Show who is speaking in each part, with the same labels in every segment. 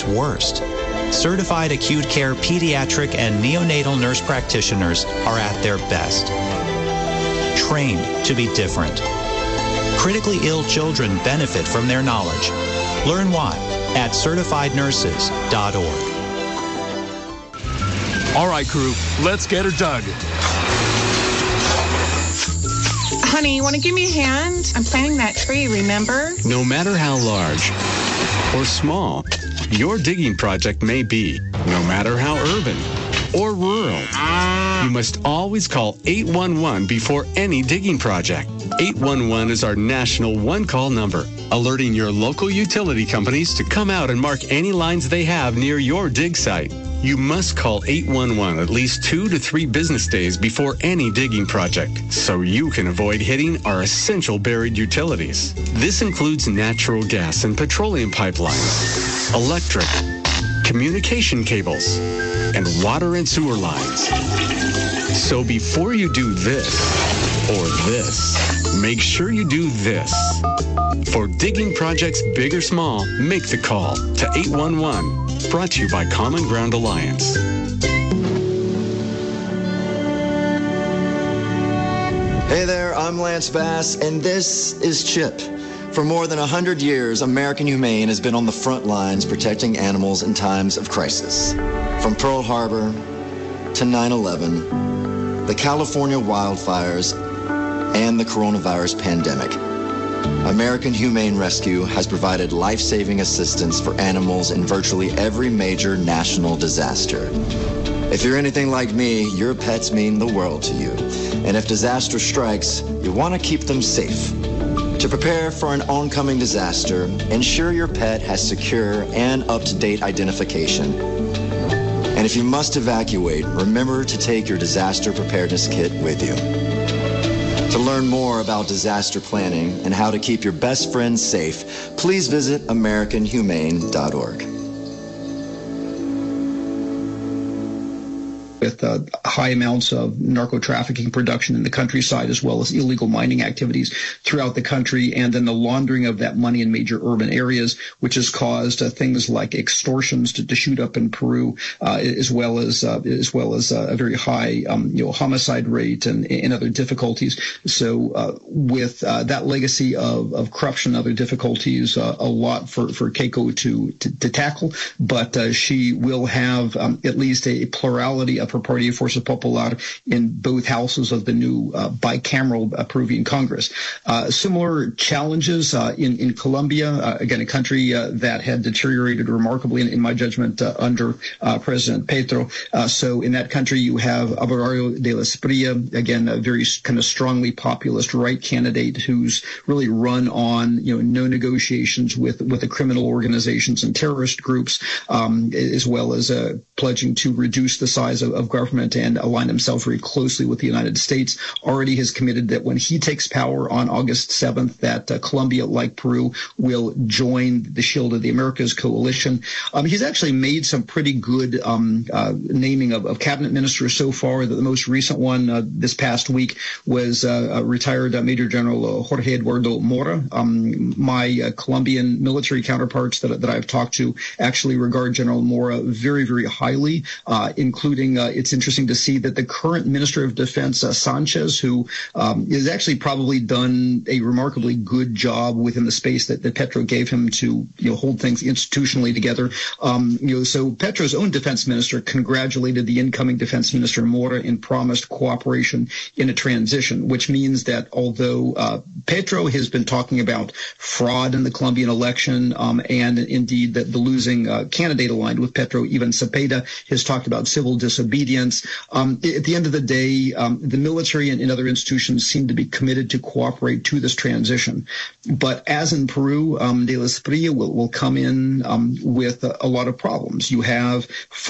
Speaker 1: worst. Certified acute care pediatric and neonatal nurse practitioners are at their best. Trained to be different. Critically ill children benefit from their knowledge. Learn why at certifiednurses.org.
Speaker 2: All right, crew, let's get her dug.
Speaker 3: Honey, you want to give me a hand? I'm planting that tree, remember?
Speaker 4: No matter how large or small your digging project may be, no matter how urban or rural, you must always call 811 before any digging project. 811 is our national one-call number, alerting your local utility companies to come out and mark any lines they have near your dig site. You must call 811 at least 2 to 3 business days before any digging project, so you can avoid hitting our essential buried utilities. This includes natural gas and petroleum pipelines, electric, communication cables, and water and sewer lines. So before you do this or this, make sure you do this. For digging projects big or small, make the call to 811. Brought to you by Common Ground Alliance.
Speaker 5: Hey there, I'm Lance Bass, and this is CHIP. For more than 100 years, American Humane has been on the front lines protecting animals in times of crisis. From Pearl Harbor to 9/11, the California wildfires, and the coronavirus pandemic, American Humane Rescue has provided life-saving assistance for animals in virtually every major national disaster. If you're anything like me, your pets mean the world to you. And if disaster strikes, you want to keep them safe. To prepare for an oncoming disaster, ensure your pet has secure and up-to-date identification. And if you must evacuate, remember to take your disaster preparedness kit with you. To learn more about disaster planning and how to keep your best friends safe, please visit AmericanHumane.org.
Speaker 6: With high amounts of narco-trafficking production in the countryside, as well as illegal mining activities throughout the country, and then the laundering of that money in major urban areas, which has caused things like extortions to shoot up in Peru, as well as a very high homicide rate and other difficulties. So with that legacy of corruption and other difficulties, a lot for Keiko to tackle, but she will have at least a plurality of her Party Fuerza Popular in both houses of the new bicameral Peruvian Congress. Similar challenges in Colombia, again, a country that had deteriorated remarkably, in my judgment, under President Petro. So in that country, you have Abelardo de la Espriella, again, a very kind of strongly populist right candidate who's really run on, no negotiations with the criminal organizations and terrorist groups, as well as pledging to reduce the size of government and align himself very closely with the United States. Already has committed that when he takes power on August 7th, that Colombia, like Peru, will join the Shield of the Americas coalition. He's actually made some pretty good naming of cabinet ministers so far. The most recent one this past week was retired Major General Jorge Eduardo Mora. My Colombian military counterparts that I've talked to actually regard General Mora very, very highly, including it's interesting to see that the current Minister of Defense, Sanchez, who has actually probably done a remarkably good job within the space that Petro gave him to hold things institutionally together. So Petro's own defense minister congratulated the incoming defense minister Mora and promised cooperation in a transition, which means that although Petro has been talking about fraud in the Colombian election, and indeed that the losing candidate aligned with Petro, Ivan Cepeda, has talked about civil disobedience. At the end of the day, the military and other institutions seem to be committed to cooperate to this transition. But as in Peru, de la Espriella will come in with a lot of problems. You have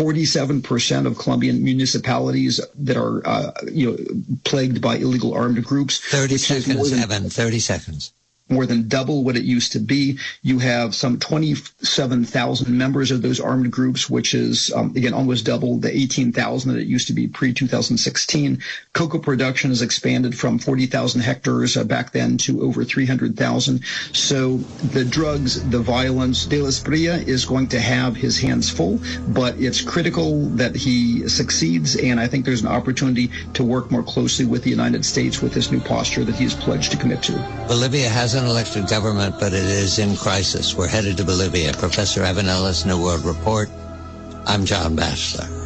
Speaker 6: 47% of Colombian municipalities that are plagued by illegal armed groups.
Speaker 7: 30 seconds, Evan, 30 seconds.
Speaker 6: more than double what it used to be. You have some 27,000 members of those armed groups, which is, again, almost double the 18,000 that it used to be pre-2016. Cocoa production has expanded from 40,000 hectares back then to over 300,000. So the drugs, the violence, De la Espriella is going to have his hands full, but it's critical that he succeeds, and I think there's an opportunity to work more closely with the United States with this new posture that he has pledged to commit to.
Speaker 7: Bolivia has an elected government, but it is in crisis. We're headed to Bolivia. Professor Evan Ellis, New World Report. I'm John Batchelor.